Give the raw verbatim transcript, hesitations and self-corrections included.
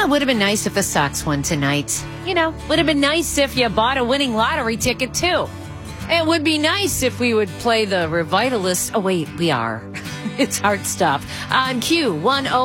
Yeah, it would have been nice if the Sox won tonight. You know, would have been nice if you bought a winning lottery ticket, too. It would be nice if we would play the Revitalist. Oh, wait, we are. It's hard stuff. On Q one oh.